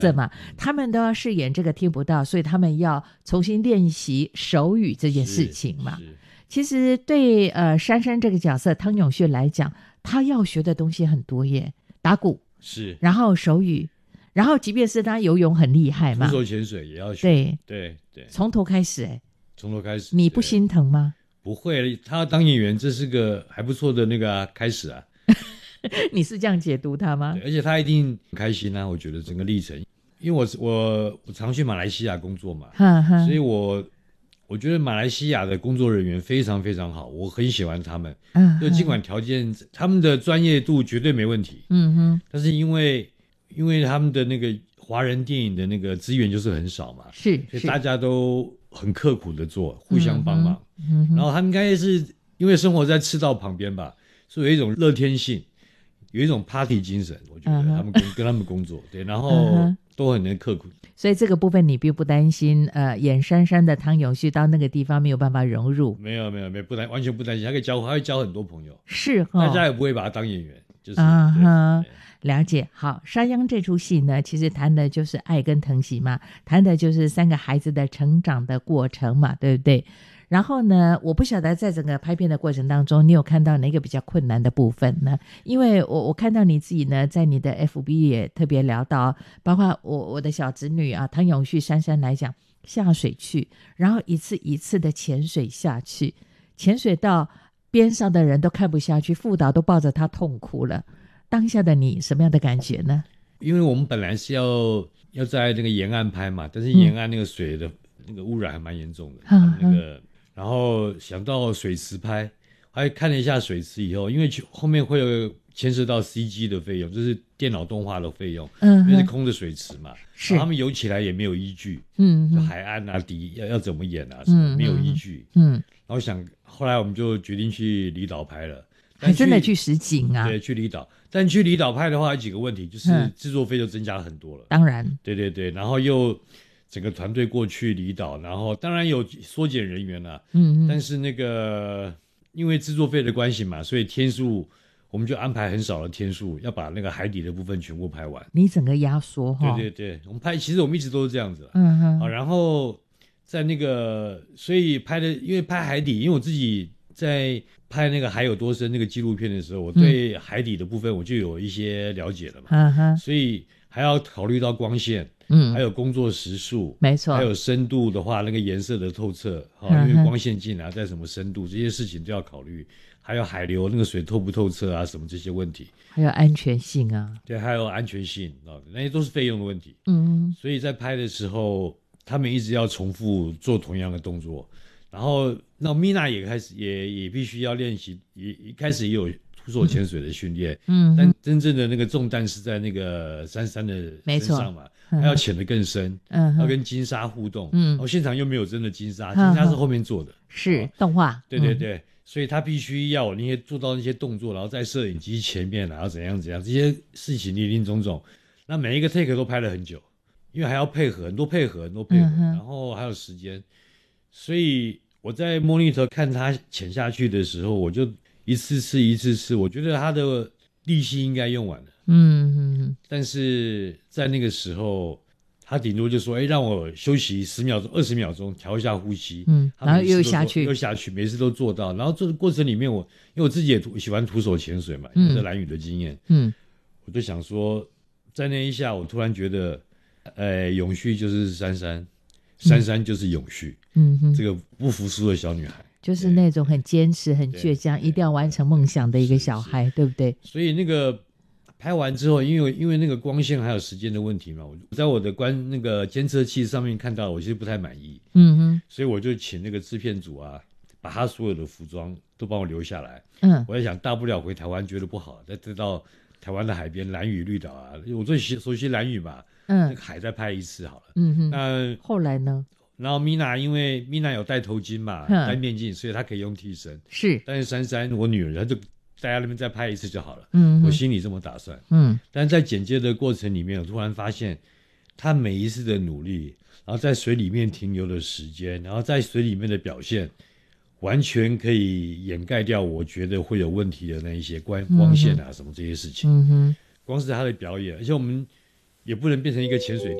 对嘛，他们都要饰演这个听不到，所以他们要重新练习手语这件事情嘛。其实对珊珊这个角色汤永旭来讲，他要学的东西很多耶，打鼓是， 然后手语，然后即便是他游泳很厉害嘛， 徒手潜水也要学，对， 从头开始从头开始， 你不心疼吗？ 不会，他要当演员，这是个还不错的那个开始啊。 你是这样解读他吗？ 而且他一定很开心啊，我觉得整个历程，因为我常去马来西亚工作嘛，所以我觉得马来西亚的工作人员非常非常好，我很喜欢他们。就尽管条件，他们的专业度绝对没问题，但是因为他们的那个华人电影的那个资源就是很少嘛，所以大家都很刻苦的做，互相帮忙。然后他们应该是因为生活在赤道旁边吧，所以有一种乐天性。有一种 party 精神，我觉得他们跟他们工作，对，然后都很能刻苦， 所以这个部分你并不担心，演珊珊的汤永旭到那个地方没有办法融入。 没有，完全不担心，他会交很多朋友， 是大家也不会把他当演员，就是了解。好，沙央这出戏呢，其实谈的就是爱跟疼惜嘛，谈的就是3个孩子的成长的过程嘛，对不对？然后呢，我不晓得在整个拍片的过程当中，你有看到哪个比较困难的部分呢？因为我看到你自己呢，在你的 FB 也特别聊到，包括我的小侄女啊，汤永旭、珊珊来讲，下水去，然后一次一次的潜水下去，潜水到边上的人都看不下去，副导都抱着他痛哭了。当下的你什么样的感觉呢？ 因为我们本来是要在那个沿岸拍嘛，但是沿岸那个水的那个污染还蛮严重的，然后想到水池拍，还看了一下水池以后，因为后面会有牵涉到 CG 的费用，就是电脑动画的费用，因为是空的水池嘛，是他们游起来也没有依据，就海岸啊底要怎么演啊，什么没有依据，然后后来我们就决定去离岛拍了， 还真的去实景啊， 对，去离岛，但去离岛拍的话有几个问题，就是制作费就增加了很多了， 当然， 对，然后又整个团队过去离岛，然后当然有缩减人员啦，但是那个因为制作费的关系嘛，所以天数我们就安排很少的天数，要把那个海底的部分全部拍完。 你整个压缩哈？ 对，其实我们一直都是这样子，然后在那个所以因为拍海底，因为我自己在拍那个海有多深那个纪录片的时候，我对海底的部分我就有一些了解了嘛，所以还要考虑到光线。还有工作时数， 没错， 还有深度的话，那个颜色的透彻，因为光线进来在什么深度，这些事情都要考虑。还有海流那个水透不透彻啊，什么这些问题， 还有安全性啊， 对，还有安全性那些都是费用的问题。所以在拍的时候，他们一直要重复做同样的动作，然后那米娜也开始也必须要练习，也一开始也有徒手潜水的训练，但真正的那个重担是在那个珊珊的身上嘛。还要潜得更深，要跟金沙互动，现场又没有真的金沙，金沙是后面做的， 是动画， 对，所以他必须要做到那些动作，然后在摄影机前面，然后怎样，这些事情林林总总，那每一个 take 都拍了很久，因为还要很多配合，然后还有时间，所以我在 monitor 看他潜下去的时候，我就一次次，我觉得他的力气应该用完了。但是在那个时候，他顶多就说：“让我休息10秒钟、20秒钟，调一下呼吸。” 然后又下去， 每次都做到。然后做的过程里面，因为我自己也喜欢徒手潜水嘛，有这蓝屿的经验，我就想说，在那一下，我突然觉得，永续就是珊珊，珊珊就是永续，这个不服输的小女孩， 就是那种很坚持、很倔强，一定要完成梦想的一个小孩，对不对？ 所以那个。拍完之后，因为那个光线还有时间的问题嘛，我在我的那个监测器上面看到，我其实不太满意，所以我就请那个制片组啊，把他所有的服装都帮我留下来，我在想大不了回台湾觉得不好，再到台湾的海边蓝屿绿岛啊，我最熟悉蓝屿嘛，那个海再拍一次好了，那后来呢？ 然后米娜因为米娜有戴头巾嘛，戴面镜，所以她可以用替身，但是珊珊我女儿她就。大家那边再拍一次就好了，我心里这么打算，但在剪接的过程里面，我突然发现他每一次的努力，然后在水里面停留的时间，然后在水里面的表现，完全可以掩盖掉我觉得会有问题的那一些光线啊什么这些事情。光是他的表演，而且我们也不能变成一个潜水